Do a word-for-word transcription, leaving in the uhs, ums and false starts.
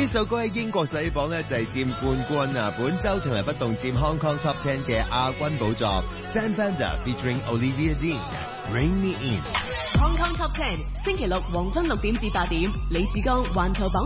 呢首歌喺英國洗榜咧就係佔冠軍啊！本周停埋不動佔 Hong Kong Top Ten 嘅亞軍寶座。Sam Fender featuring Olivia Dean，Bring Me In。 Hong Kong Top Ten， 星期六黃昏六點至八點，李志剛環球榜